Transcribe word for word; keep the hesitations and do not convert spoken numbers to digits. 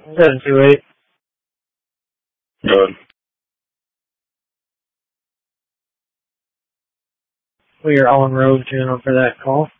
seven two eight. Good. We are on road channel for that call.